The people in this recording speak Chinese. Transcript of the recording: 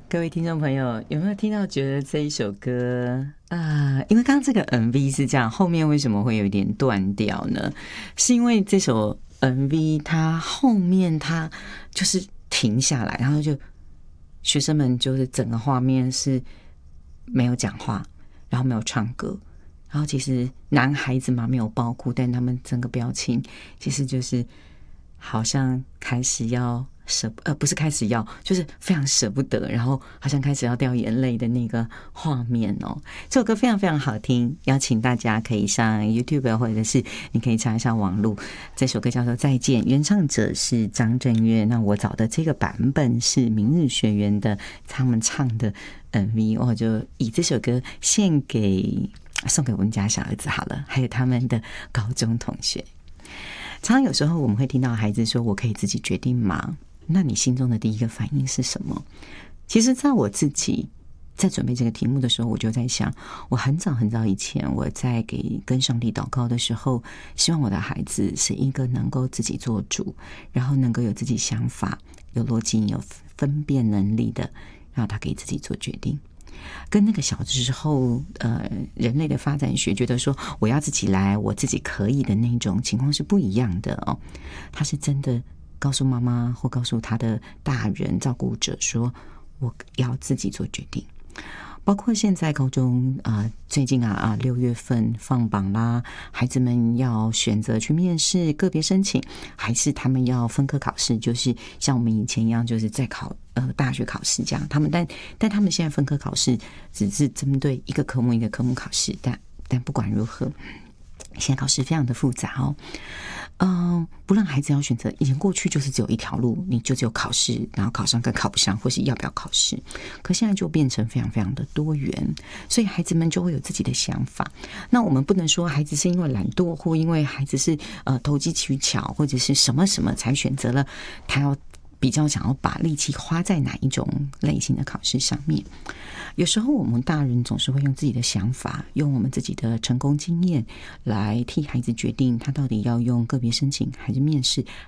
各位听众朋友，有没有听到觉得这一首歌啊？因为刚刚这个 MV 是这样，后面为什么会有一点断掉呢？是因为这首 MV 它后面它就是停下来，然后就学生们就是整个画面是没有讲话，然后没有唱歌，然后其实男孩子嘛没有爆哭，但他们整个表情其实就是好像开始要不是开始要，就是非常舍不得，然后好像开始要掉眼泪的那个画面哦。这首歌非常非常好听，邀请大家可以上 YouTube 或者是你可以查一下网络。这首歌叫做《再见》，原唱者是张震岳。那我找的这个版本是明日学园的他们唱的 MV， 我就以这首歌送给我们家小儿子好了，还有他们的高中同学。常常有时候我们会听到孩子说：“我可以自己决定吗？”那你心中的第一个反应是什么？其实在我自己在准备这个题目的时候，我就在想，我很早很早以前我在跟上帝祷告的时候，希望我的孩子是一个能够自己做主，然后能够有自己想法、有逻辑、有分辨能力的，然后他可以自己做决定。跟那个小时候人类的发展学觉得说我要自己来，我自己可以的那种情况是不一样的哦。他是真的告诉妈妈或告诉他的大人照顾者说我要自己做决定。包括现在高中最近6月份放榜啦，孩子们要选择去面试个别申请，还是他们要分科考试，就是像我们以前一样就是在考大学考试这样。他们但他们现在分科考试只是针对一个科目一个科目考试，但不管如何，现在考试非常的复杂哦。不让孩子要选择，以前过去就是只有一条路，你就只有考试，然后考上跟考不上，或是要不要考试。可现在就变成非常非常的多元，所以孩子们就会有自己的想法。那我们不能说孩子是因为懒惰，或因为孩子是投机取巧，或者是什么什么才选择了他要比较想要把力气花在哪一种类型的考试上面。有时候我们大人总是会用自己的想法，用我们自己的成功经验来替孩子决定他到底要用个别申请还是面试，